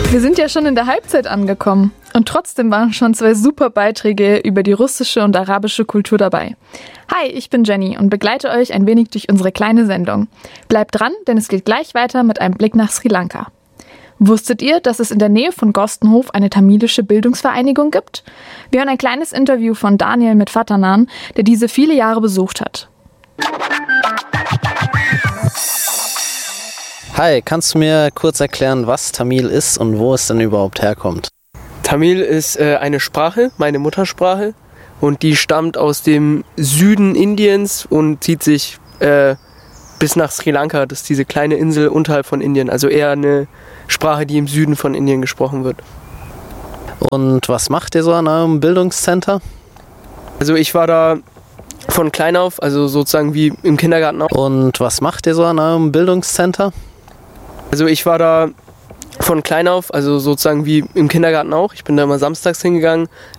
Wir sind ja schon in der Halbzeit angekommen und trotzdem waren schon 2 super Beiträge über die russische und arabische Kultur dabei. Hi, ich bin Jenny und begleite euch ein wenig durch unsere kleine Sendung. Bleibt dran, denn es geht gleich weiter mit einem Blick nach Sri Lanka. Wusstet ihr, dass es in der Nähe von Gostenhof eine tamilische Bildungsvereinigung gibt? Wir hören ein kleines Interview von Daniel mit Vatanan, der diese viele Jahre besucht hat. Hi, kannst du mir kurz erklären, was Tamil ist und wo es denn überhaupt herkommt? Tamil ist eine Sprache, meine Muttersprache, und die stammt aus dem Süden Indiens und zieht sich bis nach Sri Lanka. Das ist diese kleine Insel unterhalb von Indien, also eher eine Sprache, die im Süden von Indien gesprochen wird. Und was macht ihr so an eurem Bildungscenter? Also ich war da von klein auf, also sozusagen wie im Kindergarten auch. Und was macht ihr so an eurem Bildungscenter? Also ich war da von klein auf, also sozusagen wie im Kindergarten auch. Ich bin da immer samstags hingegangen.